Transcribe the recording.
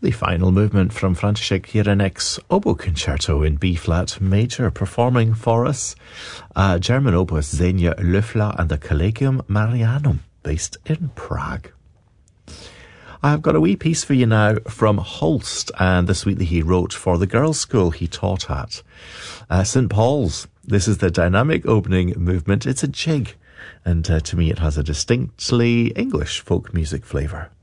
the final movement from František Jiřinek's Oboe Concerto in B-flat major, performing for us German opus Xenia Löffler and the Collegium Marianum, based in Prague. I've got a wee piece for you now from Holst and the suite that he wrote for the girls' school he taught at. St. Paul's. This is the dynamic opening movement. It's a jig, and to me it has a distinctly English folk music flavour.